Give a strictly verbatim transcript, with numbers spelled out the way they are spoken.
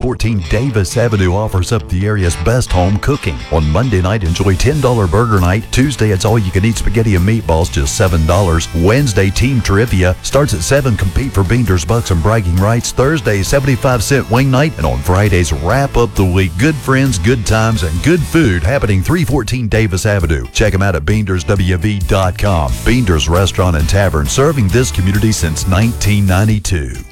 fourteen Davis Avenue offers up the area's best home cooking. On Monday night, enjoy ten dollar burger night. Tuesday, it's all-you-can-eat spaghetti and meatballs, just seven dollars. Wednesday, team trivia starts at seven. Compete for Beander's Bucks and bragging rights. Thursday, seventy-five cent wing night. And on Fridays, wrap up the week. Good friends, good times, and good food happening three fourteen Davis Avenue. Check them out at beenders w v dot com. Beander's Restaurant and Tavern, serving this community since nineteen ninety-two.